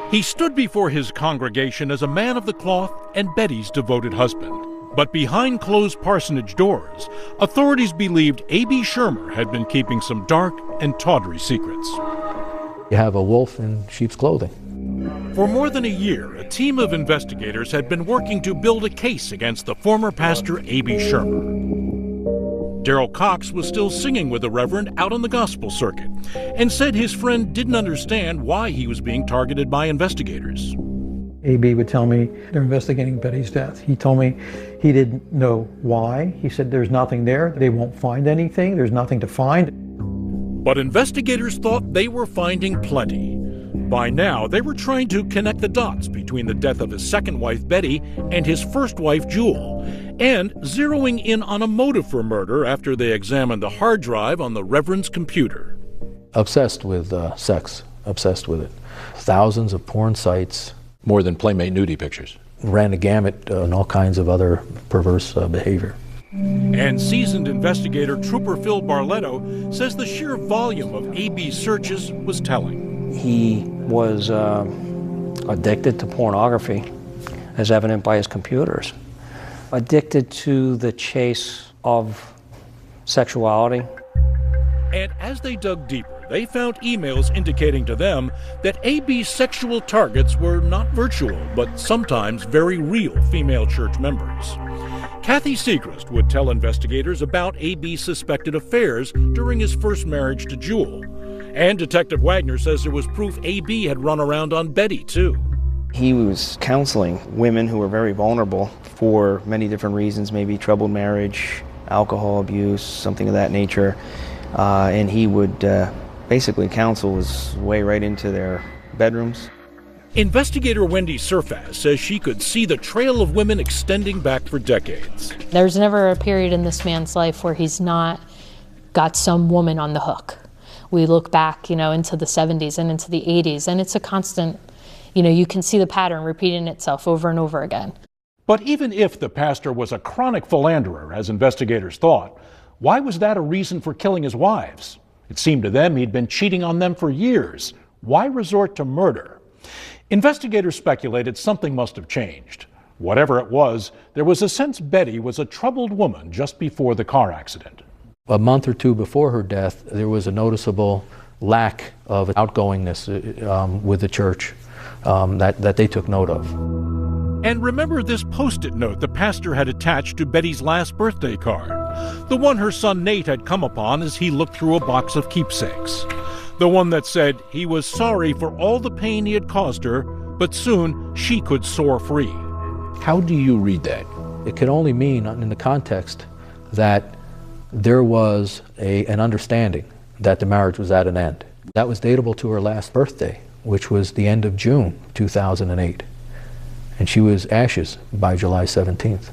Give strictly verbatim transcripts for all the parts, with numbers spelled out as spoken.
He stood before his congregation as a man of the cloth and Betty's devoted husband. But behind closed parsonage doors, authorities believed A B Schirmer had been keeping some dark and tawdry secrets. You have a wolf in sheep's clothing. For more than a year, a team of investigators had been working to build a case against the former pastor A B Schirmer. Darrell Cox was still singing with the Reverend out on the gospel circuit and said his friend didn't understand why he was being targeted by investigators. A B would tell me they're investigating Betty's death. He told me he didn't know why. He said there's nothing there. They won't find anything. There's nothing to find. But investigators thought they were finding plenty. By now, they were trying to connect the dots between the death of his second wife, Betty, and his first wife, Jewel, and zeroing in on a motive for murder after they examined the hard drive on the Reverend's computer. Obsessed with uh, sex, obsessed with it. Thousands of porn sites. More than Playmate nudie pictures. Ran the gamut uh, and all kinds of other perverse uh, behavior. And seasoned investigator Trooper Phil Barletto says the sheer volume of A B's searches was telling. He was uh, addicted to pornography, as evident by his computers. Addicted to the chase of sexuality. And as they dug deeper, they found emails indicating to them that A B's sexual targets were not virtual, but sometimes very real female church members. Kathy Segrist would tell investigators about A B's suspected affairs during his first marriage to Jewel. And Detective Wagner says there was proof A B had run around on Betty, too. He was counseling women who were very vulnerable for many different reasons, maybe troubled marriage, alcohol abuse, something of that nature. Uh, and he would uh, basically counsel his way right into their bedrooms. Investigator Wendy Surfass says she could see the trail of women extending back for decades. There's never a period in this man's life where he's not got some woman on the hook. We look back, you know, into the seventies and into the eighties, and it's a constant, you know, you can see the pattern repeating itself over and over again. But even if the pastor was a chronic philanderer, as investigators thought, why was that a reason for killing his wives? It seemed to them he'd been cheating on them for years. Why resort to murder? Investigators speculated something must have changed. Whatever it was, there was a sense Betty was a troubled woman just before the car accident. A month or two before her death, there was a noticeable lack of outgoingness um, with the church um, that, that they took note of. And remember this Post-it note the pastor had attached to Betty's last birthday card, the one her son Nate had come upon as he looked through a box of keepsakes, the one that said he was sorry for all the pain he had caused her, but soon she could soar free. How do you read that? It could only mean, in the context, that there was a, an understanding that the marriage was at an end. That was datable to her last birthday, which was the end of June two thousand eight. And she was ashes by July seventeenth.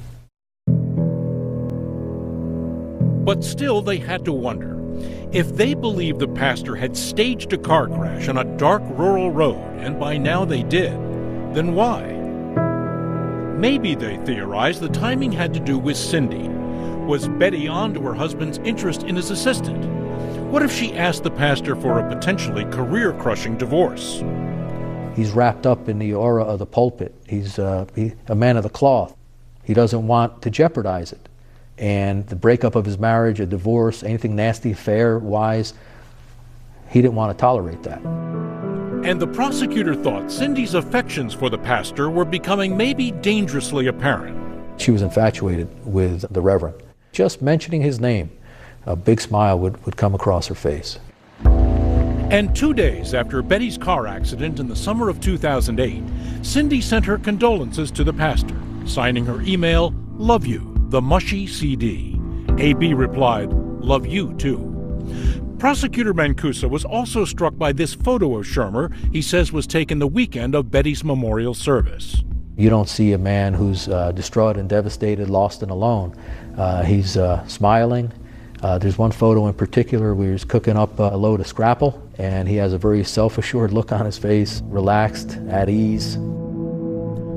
But still, they had to wonder. If they believed the pastor had staged a car crash on a dark rural road, and by now they did, then why? Maybe, they theorized, the timing had to do with Cindy. Was Betty on to her husband's interest in his assistant? What if she asked the pastor for a potentially career-crushing divorce? He's wrapped up in the aura of the pulpit. He's uh, he, a man of the cloth. He doesn't want to jeopardize it. And the breakup of his marriage, a divorce, anything nasty affair-wise, he didn't want to tolerate that. And the prosecutor thought Cindy's affections for the pastor were becoming maybe dangerously apparent. She was infatuated with the Reverend. Just mentioning his name, a big smile would, would come across her face. And two days after Betty's car accident in the summer of two thousand eight, Cindy sent her condolences to the pastor, signing her email, "Love you, the mushy C D." A B replied, "Love you too." Prosecutor Mancusa was also struck by this photo of Schirmer he says was taken the weekend of Betty's memorial service. You don't see a man who's uh, distraught and devastated, lost and alone. Uh, he's uh, smiling. Uh, there's one photo in particular where he's cooking up a load of scrapple, and he has a very self-assured look on his face, relaxed, at ease.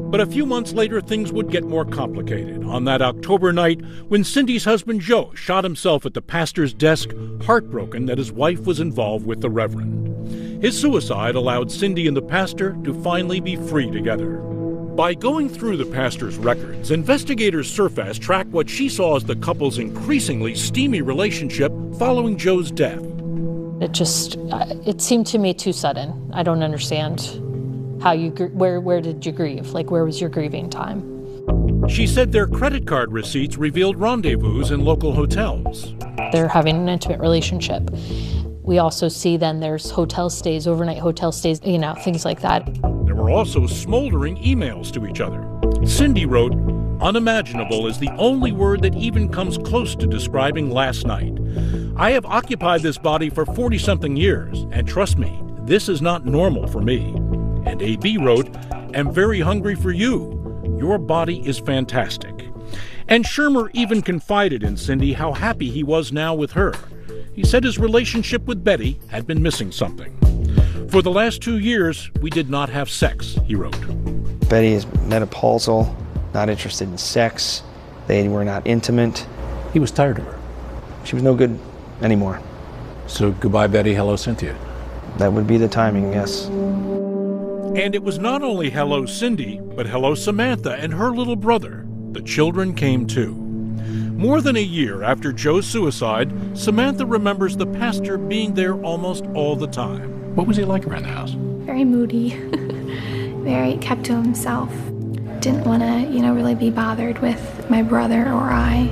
But a few months later, things would get more complicated. On that October night, when Cindy's husband Joe shot himself at the pastor's desk, heartbroken that his wife was involved with the Reverend. His suicide allowed Cindy and the pastor to finally be free together. By going through the pastor's records, investigators surfaced tracked what she saw as the couple's increasingly steamy relationship following Joe's death. It just, it seemed to me too sudden. I don't understand how you, where, where did you grieve? Like, where was your grieving time? She said their credit card receipts revealed rendezvous in local hotels. They're having an intimate relationship. We also see then there's hotel stays, overnight hotel stays, you know, things like that. There were also smoldering emails to each other. Cindy wrote, "Unimaginable is the only word that even comes close to describing last night. I have occupied this body for forty-something years, and trust me, this is not normal for me." And A B wrote, "Am very hungry for you. Your body is fantastic." And Schirmer even confided in Cindy how happy he was now with her. He said his relationship with Betty had been missing something. "For the last two years, we did not have sex," he wrote. Betty is menopausal, not interested in sex. They were not intimate. He was tired of her. She was no good anymore. So goodbye, Betty. Hello, Cynthia. That would be the timing, yes. And it was not only hello Cindy, but hello Samantha and her little brother. The children came too. More than a year after Joe's suicide, Samantha remembers the pastor being there almost all the time. What was he like around the house? Very moody, very kept to himself. Didn't want to, you know, really be bothered with my brother or I.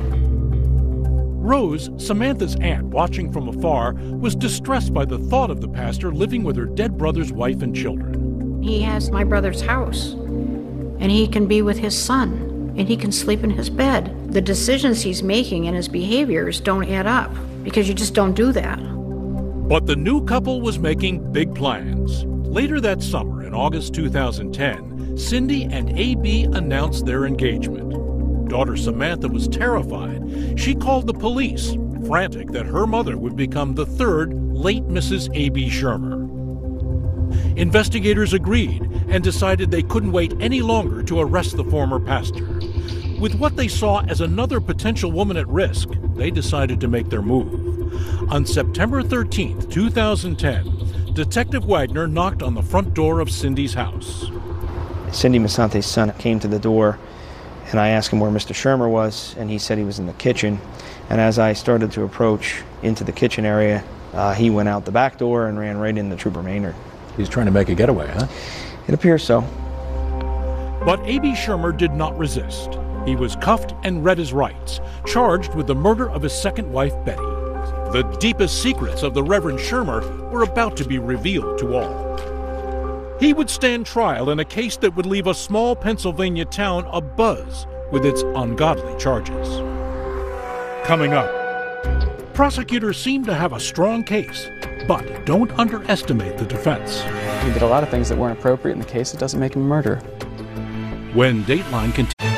Rose, Samantha's aunt, watching from afar, was distressed by the thought of the pastor living with her dead brother's wife and children. He has my brother's house, and he can be with his son, and he can sleep in his bed. The decisions he's making and his behaviors don't add up, because you just don't do that. But the new couple was making big plans. Later that summer, in August two thousand ten, Cindy and A B announced their engagement. Daughter Samantha was terrified. She called the police, frantic that her mother would become the third late Missus A B Schirmer. Investigators agreed and decided they couldn't wait any longer to arrest the former pastor. With what they saw as another potential woman at risk, they decided to make their move. On September thirteenth, two thousand ten, Detective Wagner knocked on the front door of Cindy's house. Cindy Masante's son came to the door, and I asked him where Mister Schirmer was, and he said he was in the kitchen. And as I started to approach into the kitchen area, uh, he went out the back door and ran right into Trooper Maynard. He's trying to make a getaway, huh? It appears so. But A B Schirmer did not resist. He was cuffed and read his rights, charged with the murder of his second wife, Betty. The deepest secrets of the Reverend Schirmer were about to be revealed to all. He would stand trial in a case that would leave a small Pennsylvania town abuzz with its ungodly charges. Coming up, prosecutors seem to have a strong case, but don't underestimate the defense. He did a lot of things that weren't appropriate in the case. It doesn't make him a murderer. When Dateline continues.